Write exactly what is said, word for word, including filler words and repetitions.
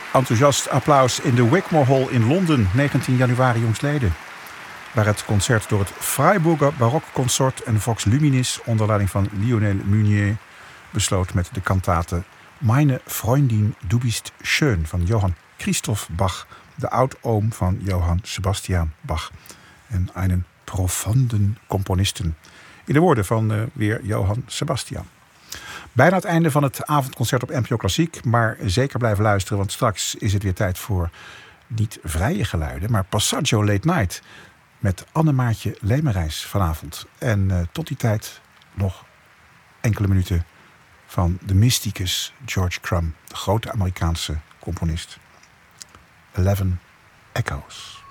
Enthousiast applaus in de Wigmore Hall in Londen, negentien januari jongstleden. Waar het concert door het Freiburger Barockconsort en Vox Luminis onder leiding van Lionel Meunier besloot met de kantate Meine Freundin, du bist schön van Johann Christoph Bach, de oudoom van Johann Sebastian Bach. En einen profonden componisten. In de woorden van uh, weer Johann Sebastian. Bijna het einde van het avondconcert op N P O Klassiek. Maar zeker blijven luisteren, want straks is het weer tijd voor niet vrije geluiden, maar Passaggio Late Night met Annemaatje Lemerijs vanavond. En uh, tot die tijd nog enkele minuten van de mysticus George Crumb, de grote Amerikaanse componist. Eleven Echoes.